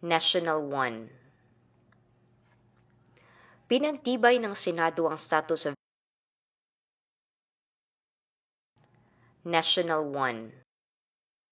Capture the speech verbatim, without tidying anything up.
National one. Pinagtibay ng Senado ang status of National one.